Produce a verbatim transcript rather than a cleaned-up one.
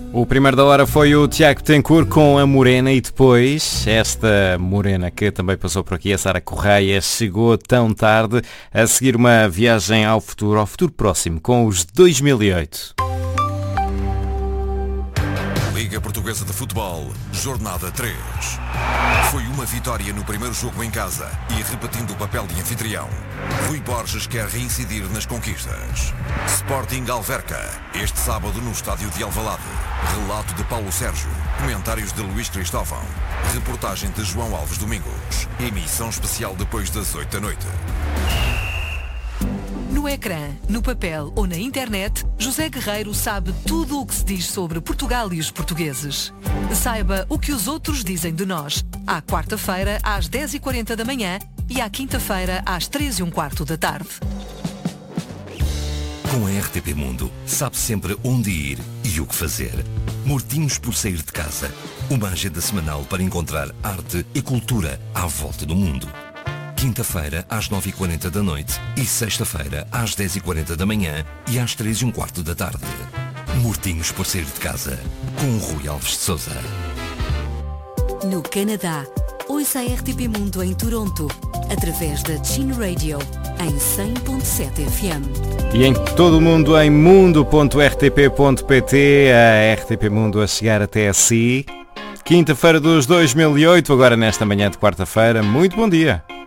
O primeiro da hora foi o Tiago Tencourt com a Morena e depois esta Morena que também passou por aqui, a Sara Correia, chegou tão tarde, a seguir uma viagem ao futuro, ao futuro próximo, com os dois mil e oito. Liga Portuguesa de Futebol, Jornada três. Foi uma vitória no primeiro jogo em casa e repetindo o papel de anfitrião, Rui Borges quer reincidir nas conquistas. Sporting Alverca, este sábado no estádio de Alvalade. Relato de Paulo Sérgio, comentários de Luís Cristóvão, reportagem de João Alves Domingos, emissão especial depois das oito da noite. No ecrã, no papel ou na internet, José Guerreiro sabe tudo o que se diz sobre Portugal e os portugueses. Saiba o que os outros dizem de nós. À quarta-feira, às dez e quarenta da manhã e à quinta-feira, às três e um quarto da tarde. Com a R T P Mundo, sabe sempre onde ir e o que fazer. Mortinhos por sair de casa. Uma agenda semanal para encontrar arte e cultura à volta do mundo. Quinta-feira às nove e quarenta da noite e sexta-feira às dez e quarenta da manhã e às três e um quarto da tarde. Mortinhos por sair de casa, com o Rui Alves de Sousa. No Canadá, ouça a R T P Mundo em Toronto, através da Chin Radio, em cem ponto sete F M. E em todo o mundo em mundo ponto r t p ponto p t, a R T P Mundo a chegar até a si. Quinta-feira dos dois mil e oito, agora nesta manhã de quarta-feira. Muito bom dia.